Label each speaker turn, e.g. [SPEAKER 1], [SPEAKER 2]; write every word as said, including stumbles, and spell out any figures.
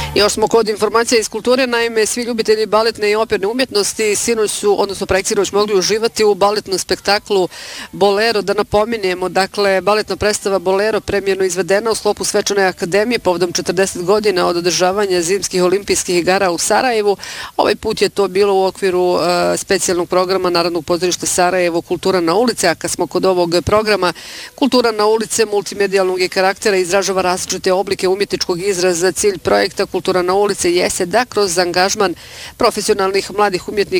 [SPEAKER 1] Još smo kod informacija iz kulture, naime svi ljubitelji baletne i operne umjetnosti sinoć su, odnosno preksinoć mogli uživati u baletnom spektaklu Bolero. Da napominjemo, dakle, baletna predstava Bolero premijerno izvedena u sklopu Svečane akademije povodom četrdeset godina od održavanja zimskih olimpijskih igara u Sarajevu. Ovaj put je to bilo u okviru uh, specijalnog programa Narodnog pozorišta Sarajevo Kultura na ulice, a kad smo kod ovog programa, Kultura na ulice multimedijalnog je karaktera, izražava različite oblike umjetničkog izraza. Cilj projekta Kultura na ulice jeste da kroz angažman profesionalnih mladih umjetnika